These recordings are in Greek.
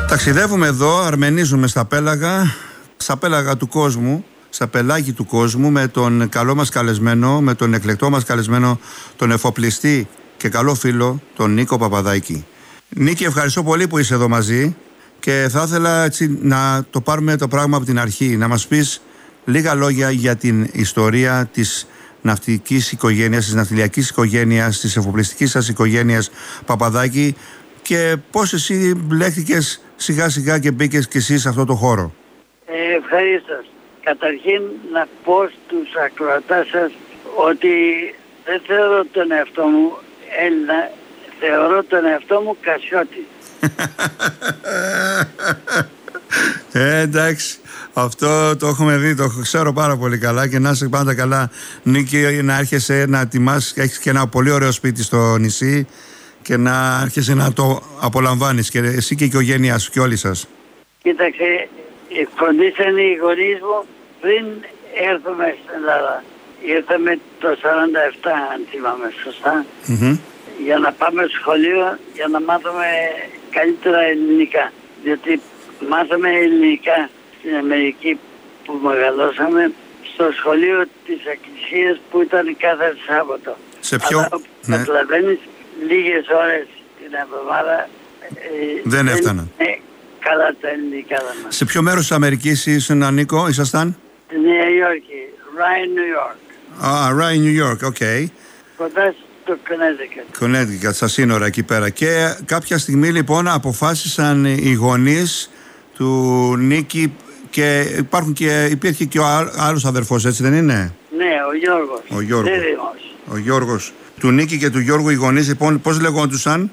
Ταξιδεύουμε εδώ, αρμενίζουμε στα πέλαγα του κόσμου, στα πελάγη του κόσμου, με τον καλό μας καλεσμένο, με τον εκλεκτό μας καλεσμένο, τον εφοπλιστή και καλό φίλο, τον Νίκο Παπαδάκη. Νίκη, ευχαριστώ πολύ που είσαι εδώ μαζί και θα ήθελα έτσι να το πάρουμε το πράγμα από την αρχή, να μας πεις λίγα λόγια για την ιστορία της ναυτικής οικογένειας, της ναυτιλιακής οικογένειας, της εφοπλιστικής σας οικογένειας Παπαδάκη και πώς εσύ μπλέχτηκες σιγά σιγά και μπήκες και εσύ σε αυτό το χώρο. Ευχαριστώ. Καταρχήν να πω στους ακροατάς σας ότι δεν θεωρώ τον εαυτό μου Έλληνα, θεωρώ τον εαυτό μου Κασιώτη. Εντάξει, αυτό το έχουμε δει, το ξέρω πάρα πολύ καλά και να είσαι πάντα καλά, Νίκη, να έρχεσαι να ετοιμάσεις, έχεις και ένα πολύ ωραίο σπίτι στο νησί και να έρχεσαι να το απολαμβάνεις και εσύ και η οικογένειά σου και όλοι σας. Κοίταξε, φροντίσαν οι γονείς μου πριν έρθουμε στην Ελλάδα. Ήρθαμε το 47, αν θυμάμαι σωστά, για να πάμε στο σχολείο για να μάθουμε καλύτερα ελληνικά. Διότι μάθαμε ελληνικά στην Αμερική που μεγαλώσαμε στο σχολείο της Εκκλησίας που ήταν κάθε Σάββατο. Σε ποιο? Αλλά, καταλαβαίνεις, λίγες ώρες την εβδομάδα δεν έφταναν. Καλά τα ελληνικά μας. Σε ποιο μέρος της Αμερικής ήσουν, Νίκο, ήσασταν? Στη Νέα Υόρκη, Ryan, New York. Ryan, New York, οκ. Κοντά στο Connecticut, στα σύνορα εκεί πέρα. Και κάποια στιγμή λοιπόν αποφάσισαν οι γονείς του Νίκη και υπήρχε και ο άλλος αδερφός, έτσι δεν είναι? Ναι, ο Γιώργος. Ο Γιώργος. Του Νίκη και του Γιώργου οι γονείς λοιπόν πώς λεγόντουσαν?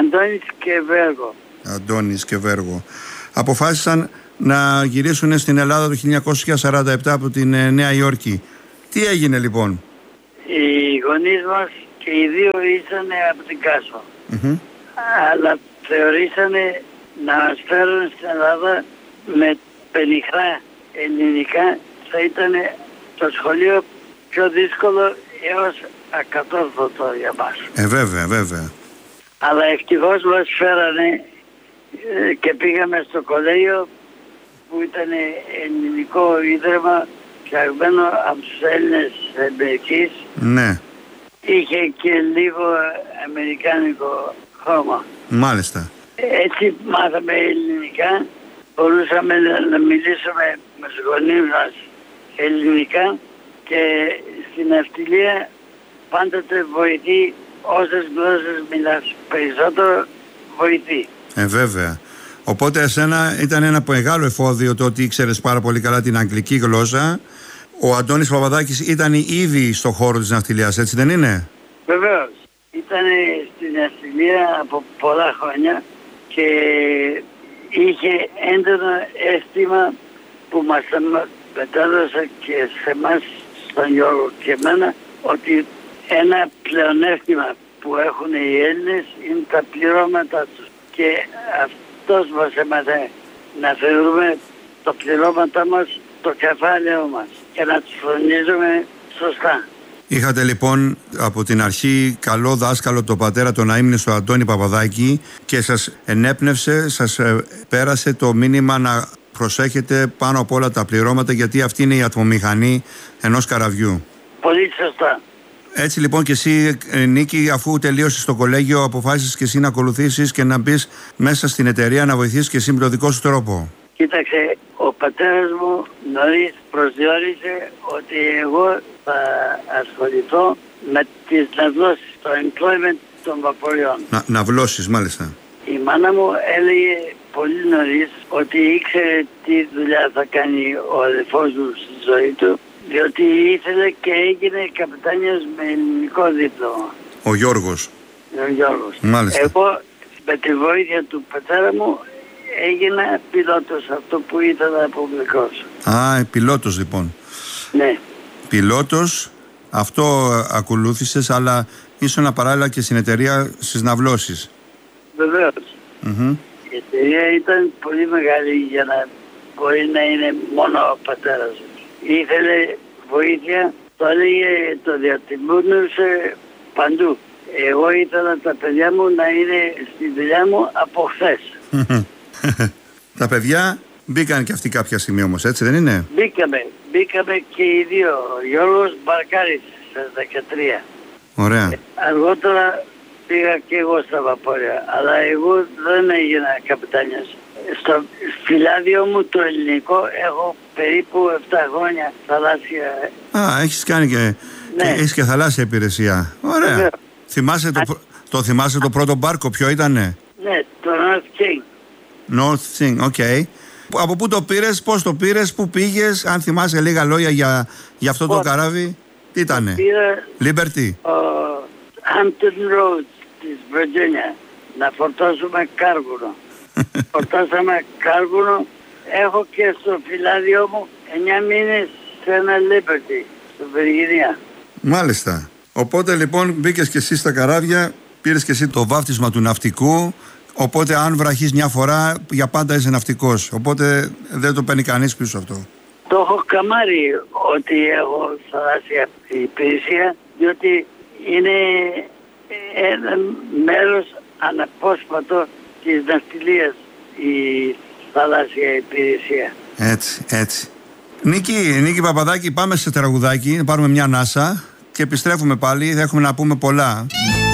Αντώνης και Βέργο. Αποφάσισαν να γυρίσουν στην Ελλάδα το 1947 από την Νέα Υόρκη. Τι έγινε λοιπόν? Οι γονείς μας και οι δύο ήσαν από την Κάσο. Αλλά θεωρήσανε να μας φέρουν στην Ελλάδα με πενιχρά ελληνικά. Θα ήταν το σχολείο πιο δύσκολο έως ακατόρθωτο για μας. Βέβαια. Αλλά ευτυχώς μας φέρανε και πήγαμε στο κολέγιο που ήταν ελληνικό ίδρυμα φτιαγμένο από τους Έλληνες Αμερικής. Ναι. Είχε και λίγο αμερικάνικο χρώμα. Μάλιστα. Έτσι μάθαμε ελληνικά, μπορούσαμε να μιλήσουμε με τους γονείς μας ελληνικά και στην ναυτιλία πάντοτε βοηθεί, όσες γλώσσες μιλάς περισσότερο βοηθεί. Βέβαια. Οπότε εσένα ήταν ένα μεγάλο εφόδιο το ότι ήξερες πάρα πολύ καλά την αγγλική γλώσσα. Ο Αντώνης Παπαδάκης ήταν ήδη στο χώρο της ναυτιλίας, έτσι δεν είναι? Βεβαίως. Ήταν στην ναυτιλία από πολλά χρόνια και είχε έντονο αίσθημα που μας μετέδωσε και σε εμάς, στον Γιώργο και εμένα, ότι ένα πλεονέκτημα που έχουν οι Έλληνες είναι τα πληρώματα τους. Και αυτός μας έμαθε να θεωρούμε τα πληρώματα μας το κεφάλαιο μας και να τους φροντίζουμε σωστά. Είχατε λοιπόν από την αρχή καλό δάσκαλο, το πατέρα τον αείμνηστο Αντώνη Παπαδάκη, και σας ενέπνευσε, σας πέρασε το μήνυμα να προσέχετε πάνω από όλα τα πληρώματα, γιατί αυτή είναι η ατμομηχανή ενός καραβιού. Πολύ σωστά. Έτσι λοιπόν και εσύ, Νίκη, αφού τελείωσες το κολέγιο, αποφάσισες και εσύ να ακολουθήσεις και να μπεις μέσα στην εταιρεία να βοηθήσεις και εσύ με τον δικό σου τρόπο. Κοίταξε, ο πατέρας μου νωρίς προσδιορίσε ότι εγώ θα ασχοληθώ με τις ναυλώσεις, το employment των βαποριών. Ναυλώσεις, μάλιστα. Η μάνα μου έλεγε πολύ νωρίς ότι ήξερε τι δουλειά θα κάνει ο αδελφός μου στη ζωή του, διότι ήθελε και έγινε καπετάνιος με ελληνικό δίπλωμα. Ο Γιώργος. Μάλιστα. Εγώ με τη βοήθεια του πατέρα μου έγινα πιλότος, αυτό που ήθελα να publikώσω. Πιλότος λοιπόν. Ναι. Πιλότος, αυτό ακολούθησες, αλλά ήσουν παράλληλα και στην εταιρεία στις ναυλώσεις. Βεβαίως. Η εταιρεία ήταν πολύ μεγάλη για να μπορεί να είναι μόνο ο πατέρας μου. Ήθελε βοήθεια, το έλεγε, το διατιμούνουσε παντού. Εγώ ήθελα τα παιδιά μου να είναι στη δουλειά μου από χθες. Τα παιδιά μπήκαν και αυτοί κάποια στιγμή όμως, έτσι δεν είναι? Μπήκαμε και οι δύο. Ο Γιώργος Μπαρκάρης στα 13. Ωραία. Αργότερα πήγα και εγώ στα βαπόρια, αλλά εγώ δεν έγινα καπιτάνιος. Στο φυλάδιο μου το ελληνικό έχω περίπου 7 χρόνια θαλάσσια. Έχεις κάνει και, ναι. Έχεις και θαλάσσια υπηρεσία. Ωραία. Ναι. Θυμάσαι θυμάσαι το πρώτο μπάρκο, ποιο ήτανε? Ναι, το North King. North King, οκ. Από πού το πήρες, πώς το πήρες, πού πήγες, αν θυμάσαι λίγα λόγια για αυτό το καράβι? Τι ήτανε? Liberty. Hampton Roads της Virginia. Να φορτώσουμε κάργουνο. Φορτώσαμε κάργουνο. Έχω και στο φυλάδιο μου 9 μήνες σε ένα Liberty στο Βεργινία. Μάλιστα. Οπότε λοιπόν μπήκες και εσύ στα καράβια, πήρες και εσύ το βάφτισμα του ναυτικού. Οπότε αν βραχείς μια φορά για πάντα είσαι ναυτικός. Οπότε δεν το παίρνει κανείς πίσω αυτό. Το έχω καμάρει ότι έχω θαλάσσια υπηρεσία, διότι είναι ένα μέρος αναπόσπατο της ναυτιλίας η θαλάσσια υπηρεσία. Έτσι. Νίκη Παπαδάκη, πάμε σε τραγουδάκι, πάρουμε μια ανάσα και επιστρέφουμε πάλι, θα έχουμε να πούμε πολλά.